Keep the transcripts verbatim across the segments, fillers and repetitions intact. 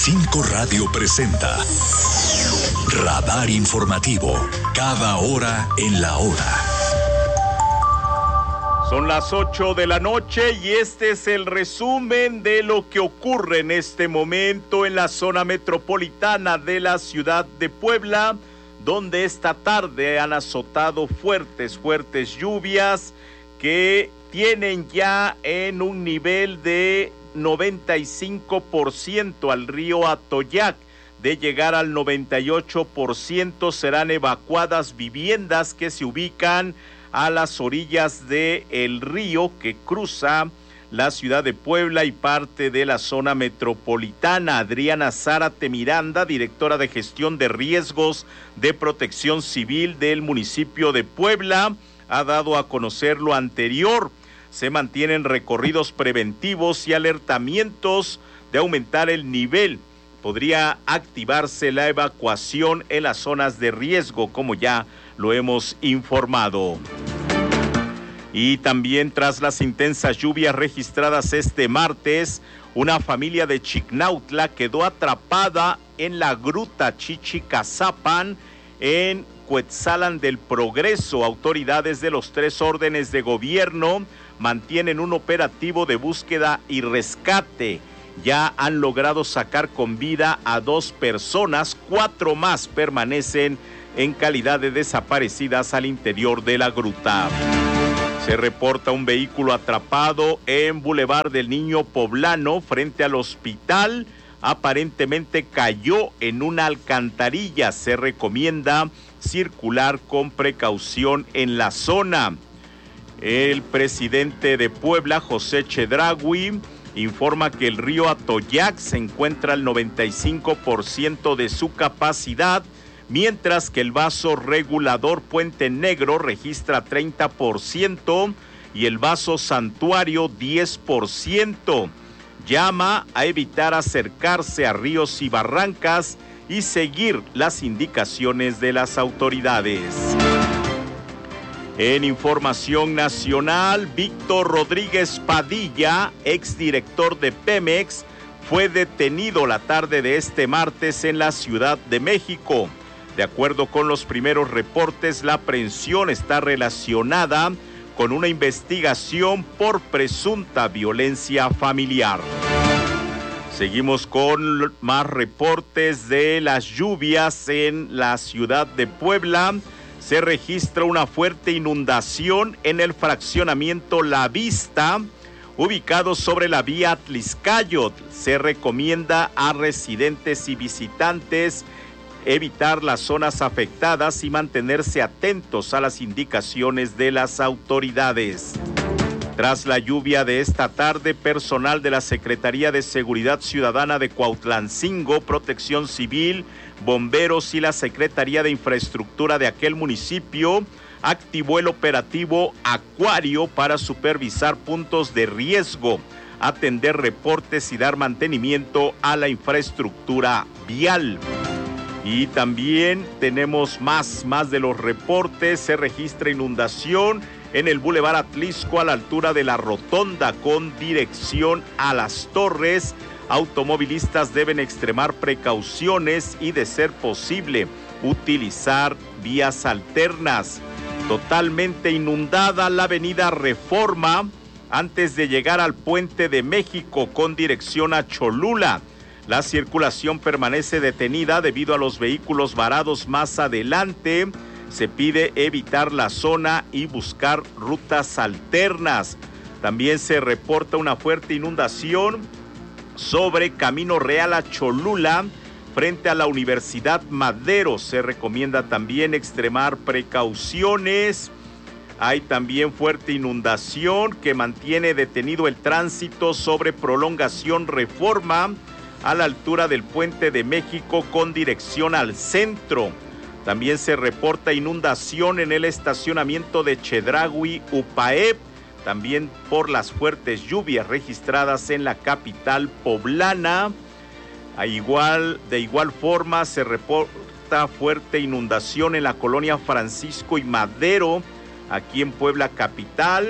cinco Radio presenta Radar Informativo, cada hora en la hora. Son las ocho de la noche y este es el resumen de lo que ocurre en este momento en la zona metropolitana de la ciudad de Puebla, donde esta tarde han azotado fuertes, fuertes lluvias que tienen ya en un nivel de noventa y cinco por ciento al río Atoyac. De llegar al noventa y ocho por ciento serán evacuadas viviendas que se ubican a las orillas del río que cruza la ciudad de Puebla y parte de la zona metropolitana. Adriana Zárate Miranda, directora de gestión de riesgos de protección civil del municipio de Puebla, ha dado a conocer lo anterior. Se mantienen recorridos preventivos y alertamientos de aumentar el nivel. Podría activarse la evacuación en las zonas de riesgo, como ya lo hemos informado. Y también tras las intensas lluvias registradas este martes, una familia de Chicnautla quedó atrapada en la gruta Chichicazapan en Cuetzalan del Progreso. Autoridades de los tres órdenes de gobierno mantienen un operativo de búsqueda y rescate. Ya han logrado sacar con vida a dos personas, cuatro más permanecen en calidad de desaparecidas al interior de la gruta. Se reporta un vehículo atrapado en Boulevard del Niño Poblano frente al hospital. Aparentemente cayó en una alcantarilla. Se recomienda circular con precaución en la zona. El presidente de Puebla, José Chedraui, informa que el río Atoyac se encuentra al noventa y cinco por ciento de su capacidad, mientras que el vaso regulador Puente Negro registra treinta por ciento y el vaso Santuario diez por ciento. Llama a evitar acercarse a ríos y barrancas y seguir las indicaciones de las autoridades. En información nacional, Víctor Rodríguez Padilla, exdirector de Pemex, fue detenido la tarde de este martes en la Ciudad de México. De acuerdo con los primeros reportes, la aprehensión está relacionada con una investigación por presunta violencia familiar. Seguimos con más reportes de las lluvias en la ciudad de Puebla. Se registra una fuerte inundación en el fraccionamiento La Vista, ubicado sobre la vía Atlixcayotl. Se recomienda a residentes y visitantes evitar las zonas afectadas y mantenerse atentos a las indicaciones de las autoridades. Tras la lluvia de esta tarde, personal de la Secretaría de Seguridad Ciudadana de Cuautlancingo, Protección Civil, Bomberos y la Secretaría de Infraestructura de aquel municipio activó el operativo Acuario para supervisar puntos de riesgo, atender reportes y dar mantenimiento a la infraestructura vial. Y también tenemos más, más de los reportes. Se registra inundación en el Boulevard Atlixco a la altura de la Rotonda con dirección a Las Torres. Automovilistas deben extremar precauciones y, de ser posible, utilizar vías alternas. Totalmente inundada la avenida Reforma antes de llegar al Puente de México con dirección a Cholula. La circulación permanece detenida debido a los vehículos varados más adelante. Se pide evitar la zona y buscar rutas alternas. También se reporta una fuerte inundación sobre Camino Real a Cholula, frente a la Universidad Madero. Se recomienda también extremar precauciones. Hay también fuerte inundación que mantiene detenido el tránsito sobre Prolongación Reforma a la altura del Puente de México con dirección al centro. También se reporta inundación en el estacionamiento de Chedraui Upaeb, también por las fuertes lluvias registradas en la capital poblana. A igual, de igual forma se reporta fuerte inundación en la colonia Francisco y Madero, aquí en Puebla capital.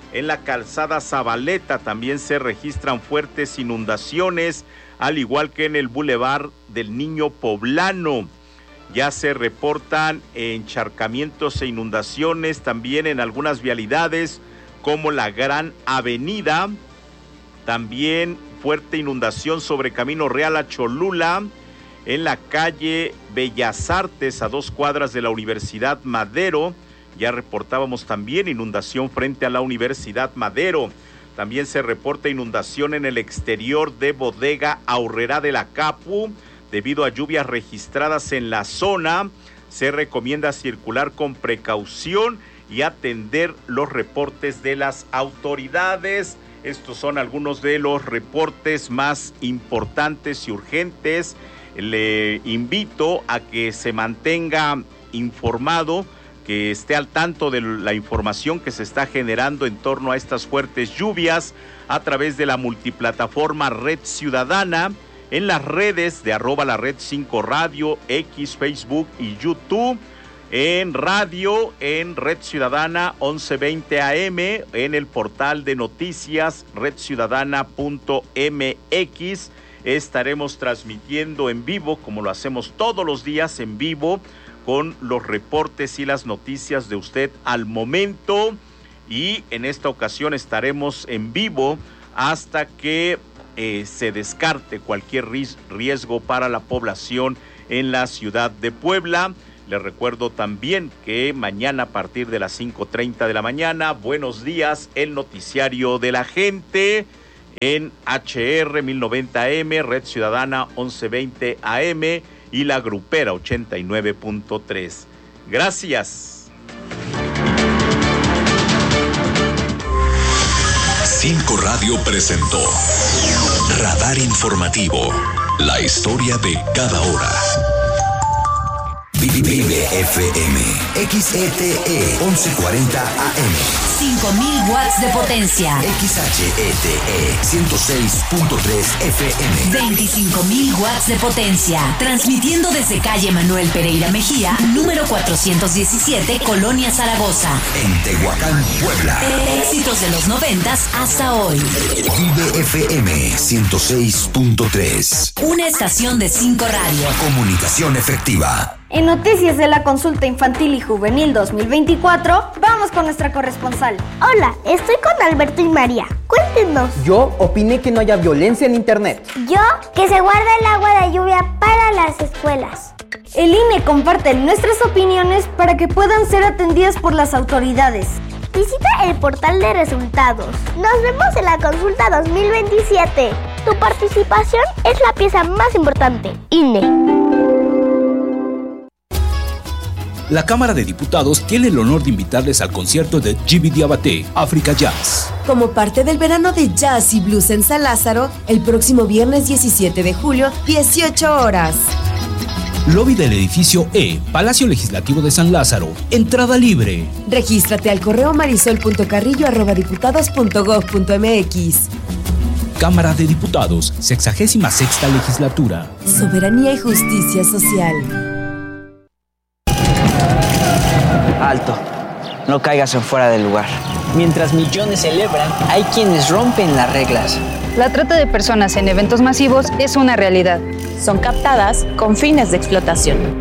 En la calzada Zabaleta también se registran fuertes inundaciones, al igual que en el Boulevard del Niño Poblano. Ya se reportan encharcamientos e inundaciones también en algunas vialidades como la Gran Avenida. También fuerte inundación sobre Camino Real a Cholula, en la calle Bellas Artes a dos cuadras de la Universidad Madero. Ya reportábamos también inundación frente a la Universidad Madero. También se reporta inundación en el exterior de Bodega Aurrera de la Capu. Debido a lluvias registradas en la zona, se recomienda circular con precaución y atender los reportes de las autoridades. Estos son algunos de los reportes más importantes y urgentes. Le invito a que se mantenga informado, que esté al tanto de la información que se está generando en torno a estas fuertes lluvias a través de la multiplataforma Red Ciudadana, en las redes de arroba la red cinco radio, X, Facebook y YouTube, en radio, en Red Ciudadana once veinte A M, en el portal de noticias red ciudadana punto M X. Estaremos transmitiendo en vivo, como lo hacemos todos los días en vivo, con los reportes y las noticias de usted al momento, y en esta ocasión estaremos en vivo hasta que eh, se descarte cualquier riesgo para la población en la ciudad de Puebla. Les recuerdo también que mañana a partir de las cinco treinta de la mañana, Buenos Días, el noticiario de la gente en H R mil noventa A M, Red Ciudadana once veinte A M y La Grupera ochenta y nueve punto tres. Gracias. Cinco Radio presentó Radar Informativo, la historia de cada hora. Vive F M, X E T E once cuarenta A M. cinco mil watts de potencia. X H E T E ciento seis punto tres F M. veinticinco mil watts de potencia. Transmitiendo desde calle Manuel Pereira Mejía, número cuatrocientos diecisiete, Colonia Zaragoza. En Tehuacán, Puebla. Éxitos de los noventas hasta hoy. Vive F M ciento seis punto tres. Una estación de cinco Radio. Comunicación efectiva. En noticias de la consulta infantil y juvenil dos mil veinticuatro, vamos con nuestra corresponsal. Hola, estoy con Alberto y María. Cuéntenos. Yo opiné que no haya violencia en internet. Yo, que se guarde el agua de lluvia para las escuelas. El I N E comparte nuestras opiniones para que puedan ser atendidas por las autoridades. Visita el portal de resultados. Nos vemos en la consulta dos mil veintisiete. Tu participación es la pieza más importante. I N E. La Cámara de Diputados tiene el honor de invitarles al concierto de Djiby Diabaté, Africa Jazz. Como parte del verano de jazz y blues en San Lázaro, el próximo viernes diecisiete de julio, dieciocho horas. Lobby del edificio E, Palacio Legislativo de San Lázaro. Entrada libre. Regístrate al correo marisol punto carrillo arroba diputados punto gob punto m x. Cámara de Diputados, sexagésima sexta legislatura. Soberanía y justicia social. Alto, no caigas en fuera del lugar. Mientras millones celebran, hay quienes rompen las reglas. La trata de personas en eventos masivos es una realidad. Son captadas con fines de explotación.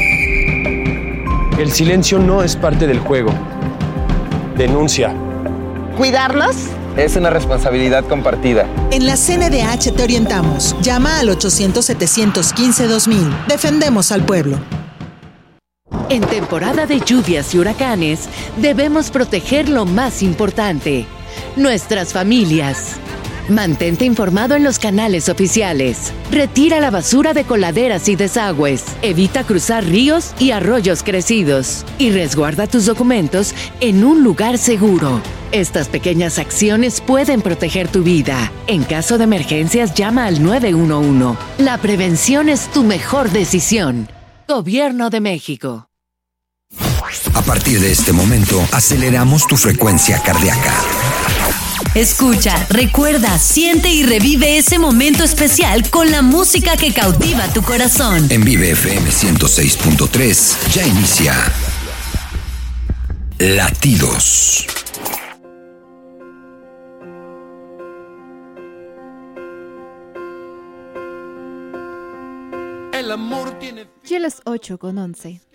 El silencio no es parte del juego. Denuncia. ¿Cuidarnos? Es una responsabilidad compartida. En la C N D H te orientamos. Llama al ochocientos, setecientos quince, dos mil. Defendemos al pueblo. En temporada de lluvias y huracanes, debemos proteger lo más importante, nuestras familias. Mantente informado en los canales oficiales. Retira la basura de coladeras y desagües. Evita cruzar ríos y arroyos crecidos. Y resguarda tus documentos en un lugar seguro. Estas pequeñas acciones pueden proteger tu vida. En caso de emergencias, llama al nueve uno uno. La prevención es tu mejor decisión. Gobierno de México. A partir de este momento, aceleramos tu frecuencia cardíaca. Escucha, recuerda, siente y revive ese momento especial con la música que cautiva tu corazón. En Vive F M ciento seis punto tres ya inicia Latidos. el amor tiene... Y a las ocho con once.